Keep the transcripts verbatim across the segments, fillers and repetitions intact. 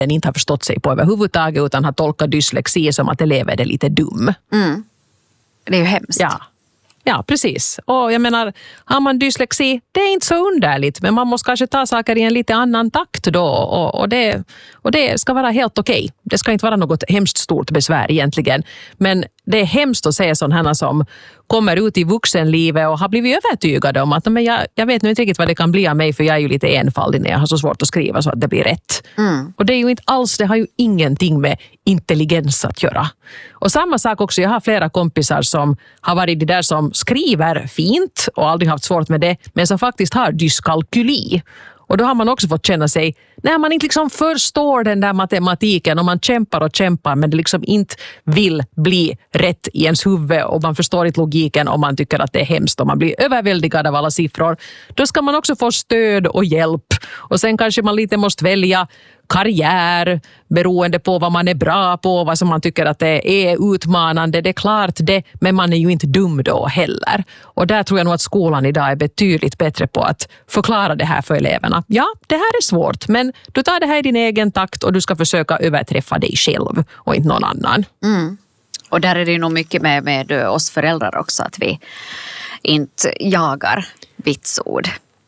inte har förstått sig på överhuvudtaget utan har tolkat dyslexi som att eleven är lite dum. Mm. Det är ju hemskt. Ja. Ja, precis. Och jag menar, har man dyslexi, det är inte så underligt, men man måste kanske ta saker i en lite annan takt då och, och, det, och det ska vara helt okej. Det ska inte vara något hemskt stort besvär egentligen, men det är hemskt att se sådana som kommer ut i vuxenlivet och har blivit övertygade om att men jag, jag vet nu inte riktigt vad det kan bli av mig för jag är ju lite enfaldig när jag har så svårt att skriva så att det blir rätt. Mm. Och det är ju inte alls, det har ju ingenting med intelligens att göra. Och samma sak också, jag har flera kompisar som har varit det där som skriver fint och aldrig haft svårt med det, men som faktiskt har dyskalkyli. Och då har man också fått känna sig, när man inte liksom förstår den där matematiken och man kämpar och kämpar men det liksom inte vill bli rätt i ens huvud och man förstår inte logiken och man tycker att det är hemskt och man blir överväldigad av alla siffror. Då ska man också få stöd och hjälp. Och sen kanske man lite måste välja karriär beroende på vad man är bra på, vad som man tycker att det är utmanande. Det är klart det, men man är ju inte dum då heller. Och där tror jag nog att skolan idag är betydligt bättre på att förklara det här för eleverna. Ja, det här är svårt, men du tar det här i din egen takt och du ska försöka överträffa dig själv och inte någon annan. Mm. Och där är det nog mycket med, med oss föräldrar också, att vi inte jagar vitsord.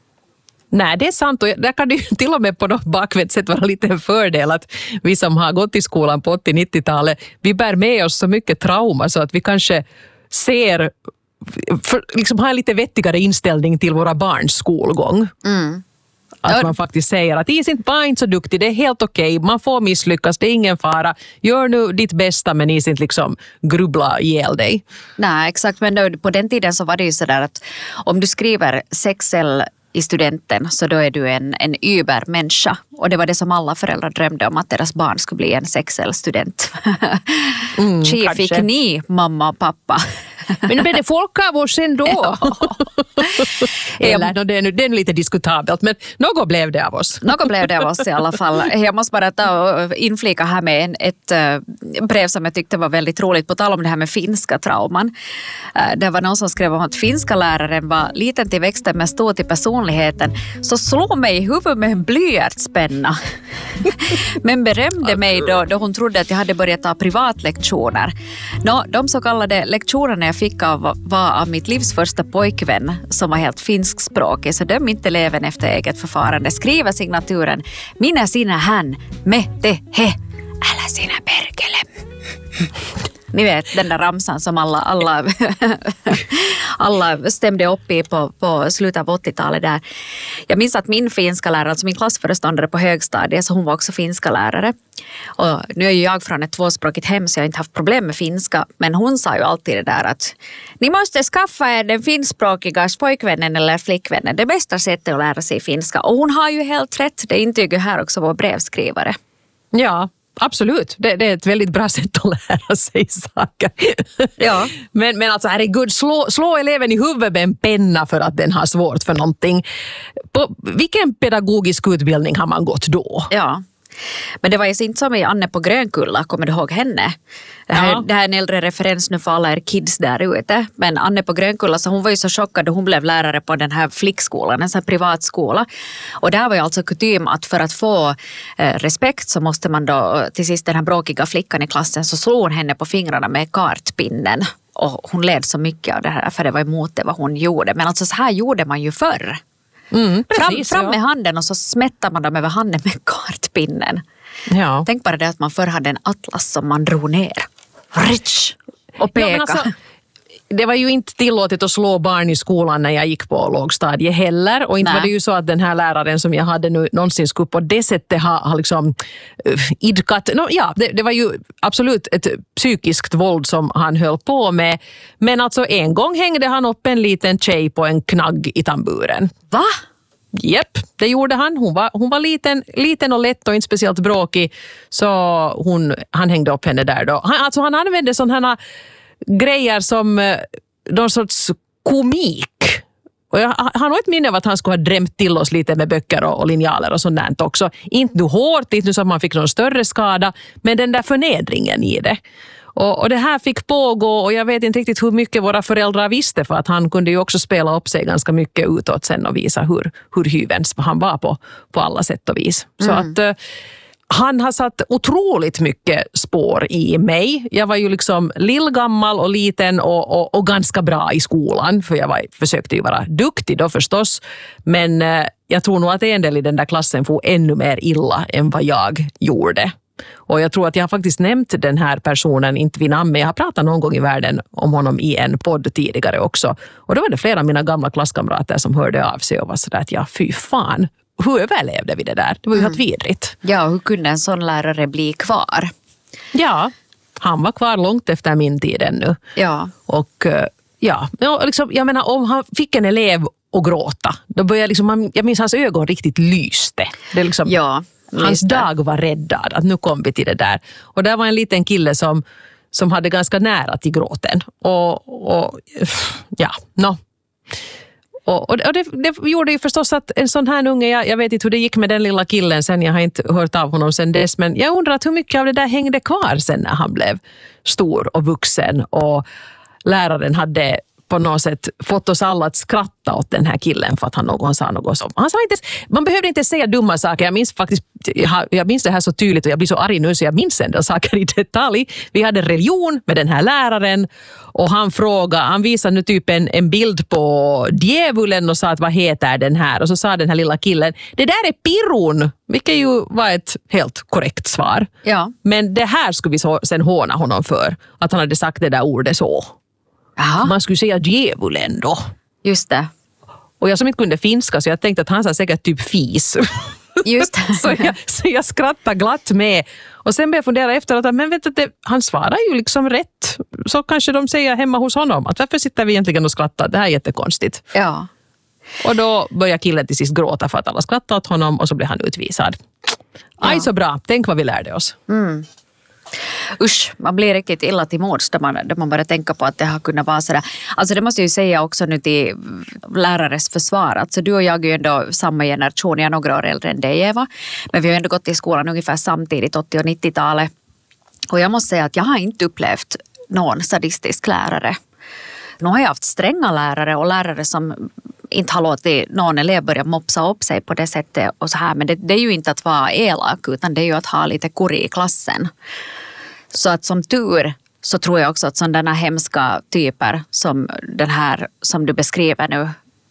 Nej, det är sant och där kan det ju till och med på något bakvänt sätt vara lite en fördel att vi som har gått i skolan på åttio-nittiotalet, vi bär med oss så mycket trauma så att vi kanske ser, för, liksom har en lite vettigare inställning till våra barns skolgång. Mm. Att man faktiskt säger att is inte bara inte så duktig, det är helt okej, man får misslyckas, det är ingen fara. Gör nu ditt bästa men is inte liksom grubbla ihjäl dig. Nej, exakt, men då, på den tiden så var det ju sådär att om du skriver sexel i studenten så då är du en, en übermänniska. Och det var det som alla föräldrar drömde om, att deras barn skulle bli en sexel-student. Mm, Tji, fick ni mamma och pappa? Men nu blev det folk av oss ändå. Ja. Eller, no, det, är nu, det är lite diskutabelt, men något blev det av oss. Något blev det av oss i alla fall. Jag måste bara ta och inflika här med en, ett uh, brev som jag tyckte var väldigt roligt, på tal om det här med finska trauman. Uh, det var någon som skrev om att finska läraren var liten till växten men stor till personligheten, så slog mig i huvudet med en blyertspenna. Men berömde mig då, då hon trodde att jag hade börjat ta privatlektioner. Nå, de så kallade lektionerna jag fick av var av mitt livs första pojkvän som var helt finskspråkig, så döm inte eleven efter eget förfarande. Skriva signaturen minä sinä hän, me te he, älä sinä perkele. Ni vet den där ramsan som alla, alla, alla stämde upp i på, på slutet av åttiotalet där. Jag minns att min finska lärare, alltså min klassföreståndare på högstadiet, så hon var också finska lärare. Och nu är ju jag från ett tvåspråkigt hem så jag har inte haft problem med finska, men hon sa ju alltid det där att ni måste skaffa er den finskspråkiga pojkvännen eller flickvännen. Det bästa sättet att lära sig finska. Och hon har ju helt rätt, det intyger här också vår brevskrivare. Ja. Absolut, det, det är ett väldigt bra sätt att lära sig saker. Ja. Men, men alltså herregud, slå, slå eleven i huvudet med en penna för att den har svårt för någonting. På vilken pedagogisk utbildning har man gått då? Ja. Men det var ju inte som i Anne på Grönkulla, kommer du ihåg henne? Det här, Ja. det här är en äldre referens nu för alla er kids där ute. Men Anne på Grönkulla, så hon var ju så chockad och hon blev lärare på den här flickskolan, en sån här privatskola. Och där var ju alltså kutym att för att få eh, respekt så måste man då till sist den här bråkiga flickan i klassen, så slog hon henne på fingrarna med kartpinnen. Och hon led så mycket av det här för det var emot det vad hon gjorde. Men alltså så här gjorde man ju förr. Mm, precis, fram, fram ja. med handen och så smättar man dem över handen med kartpinnen. Ja. Tänk bara det att man förr hade en atlas som man drog ner. Rich! Och peka. Ja, men alltså, det var ju inte tillåtet att slå barn i skolan när jag gick på lågstadie heller. Och inte Nej. var det ju så att den här läraren som jag hade nu någonsin skulle på det sättet ha, ha liksom uh, idkat. No, ja, det, det var ju absolut ett psykiskt våld som han höll på med. Men alltså en gång hängde han upp en liten tjej på en knagg i tamburen. Va? Jepp, det gjorde han. Hon var, hon var liten, liten och lätt och inte speciellt bråkig. Så hon, han hängde upp henne där då. Han, alltså han använde sådana grejer som eh, någon sorts komik. Och jag har nog ett minne av att han skulle ha drämt till oss lite med böcker och, och linjaler och sånt där också. Inte nu hårt, inte så att man fick någon större skada, men den där förnedringen i det. Och, och det här fick pågå och jag vet inte riktigt hur mycket våra föräldrar visste, för att han kunde ju också spela upp sig ganska mycket utåt sen och visa hur, hur hyvens han var på, på alla sätt och vis. Så Mm. att... han har satt otroligt mycket spår i mig. Jag var ju liksom lillgammal och liten och, och, och ganska bra i skolan. För jag var, försökte ju vara duktig då förstås. Men eh, jag tror nog att en del i den där klassen får ännu mer illa än vad jag gjorde. Och jag tror att jag har faktiskt nämnt den här personen, inte vid namn, men jag har pratat någon gång i världen om honom i en podd tidigare också. Och då var det flera av mina gamla klasskamrater som hörde av sig och var sådär att ja, fy fan. Hur överlevde vi det där? Det var ju mm. helt vidrigt. Ja, hur kunde en sån lärare bli kvar? Ja, han var kvar långt efter min tid ännu. Ja. Och ja, liksom, jag menar om han fick en elev att gråta, då började liksom, jag minns hans ögon riktigt lyste. Det är liksom, ja, hans dag var räddad, att nu kom vi till det där. Och där var en liten kille som, som hade ganska nära till gråten. Och, och ja, no. Och, och det, det gjorde ju förstås att en sån här unge, jag, jag vet inte hur det gick med den lilla killen sen, jag har inte hört av honom sen dess, men jag undrar att hur mycket av det där hängde kvar sen när han blev stor och vuxen och läraren hade på något sätt fått oss alla att skratta åt den här killen för att han någon sa något som. Han sa inte, man behövde inte säga dumma saker. Jag minns faktiskt, jag minns det här så tydligt och jag blir så arg nu så jag minns en del saker i detalj. Vi hade religion med den här läraren och han frågade, han visade nu typ en, en bild på djävulen och sa att vad heter den här? Och så sa den här lilla killen, det där är Pirun, vilket ju var ett helt korrekt svar. Ja. Men det här skulle vi så, sen håna honom för, att han hade sagt det där ordet så. Aha. Man skulle säga djävulen då. Just det. Och jag som inte kunde finska så jag tänkte att han sa säkert typ fis. Just det. så, jag, så jag skrattade glatt med. Och sen började jag fundera efteråt att men vet du, han svarar ju liksom rätt. Så kanske de säger hemma hos honom att varför sitter vi egentligen och skrattar? Det här är jättekonstigt. Ja. Och då började killen till sist gråta för att alla skrattade åt honom och så blev han utvisad. Ja. Aj så bra, tänk vad vi lärde oss. Mm. Usch, man blir riktigt illa till mods där man, där man bara tänker på att det har kunnat vara sådär. Alltså det måste jag ju säga också nu till lärares försvar. Alltså du och jag är ju ändå samma generation, jag är några år äldre än dig Eva. Men vi har ändå gått i skolan ungefär samtidigt, åttio- och nittiotalet. Och jag måste säga att jag har inte upplevt någon sadistisk lärare. Nu har jag haft stränga lärare och lärare som inte har låtit någon elev börja mopsa upp sig på det sättet och så här. Men det, det är ju inte att vara elak utan det är ju att ha lite kurri i klassen. Så att som tur så tror jag också att sådana hemska typer som den här som du beskriver nu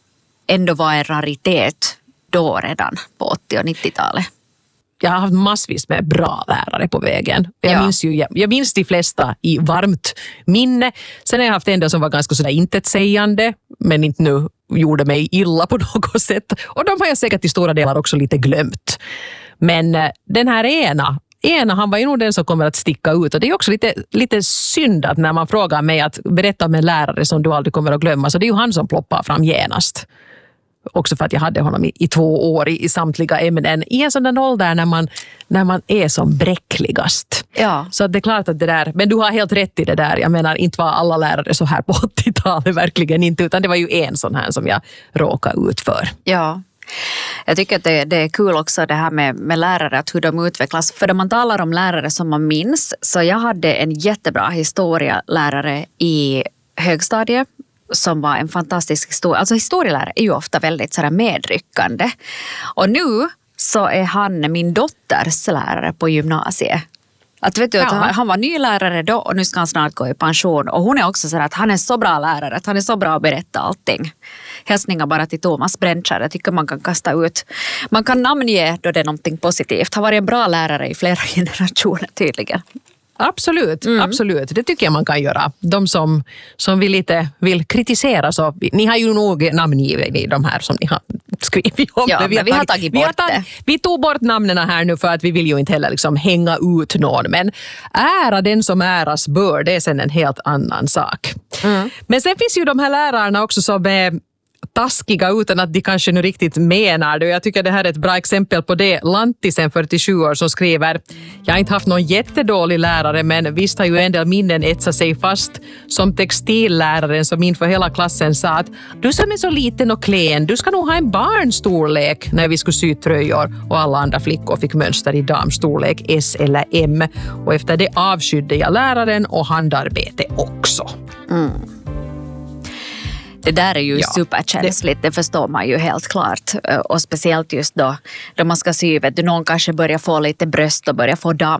ändå var en raritet då redan på åttio- och nittiotalet. Jag har haft massvis med bra lärare på vägen. Jag, ja. minns, ju, jag minns de flesta i varmt minne. Sen har jag haft en del som var ganska sådär intetsägande men inte nu gjorde mig illa på något sätt. Och de har jag säkert i stora delar också lite glömt. Men den här ena, ena han var ju nog den som kommer att sticka ut. Och det är också lite, lite synd att när man frågar mig att berätta om en lärare som du aldrig kommer att glömma, så det är ju han som ploppar fram genast. Också för att jag hade honom i, i två år i, i samtliga ämnen. I en sån där ålder när man, när man är som bräckligast. Ja. Så det är klart att det där, men du har helt rätt i det där. Jag menar, inte var alla lärare så här på åttiotalet, verkligen inte. Utan det var ju en sån här som jag råkade ut för. Ja. Jag tycker att det, det är kul också det här med, med lärare, att hur de utvecklas. För när man talar om lärare som man minns, så jag hade en jättebra historielärare i högstadiet som var en fantastisk historia. Alltså historielärare är ju ofta väldigt sådär medryckande. Och nu så är han min dotters lärare på gymnasiet. Att vet du, ja. att han, han var ny lärare då och nu ska han snart gå i pension. Och hon är också så att han är så bra lärare, att han är så bra att berätta allting. Hälsningar bara till Thomas Brännskär. Jag tycker man kan kasta ut. Man kan namnge då det är någonting positivt. Han var en bra lärare i flera generationer tydligen. Absolut, mm. absolut. Det tycker jag man kan göra. De som, som vill lite vill kritisera, så ni har ju nog namngivit i de här som ni har skrivit om. Ja, vi, har vi har tagit bort vi har tagit, det. Vi tog bort namnen här nu för att vi vill ju inte heller liksom hänga ut någon. Men ära den som äras bör, det är sen en helt annan sak. Mm. Men sen finns ju de här lärarna också som är taskiga utan att de kanske nu riktigt menar det. Jag tycker det här är ett bra exempel på det. Lantisen, fyrtiosju år, som skriver: jag har inte haft någon jättedålig lärare, men visst har ju en del minnen etsat sig fast. Som textilläraren som inför hela klassen sa att du som är så liten och klen, du ska nog ha en barnstorlek, när vi skulle sy tröjor och alla andra flickor fick mönster i damstorlek S eller M. Och efter det avskydde jag läraren och handarbete också. Mm. Det där är ju Ja, superkänsligt, det... det förstår man ju helt klart. Och speciellt just då, då man ska sy, vet du, någon kanske börjar få lite bröst och börjar få dam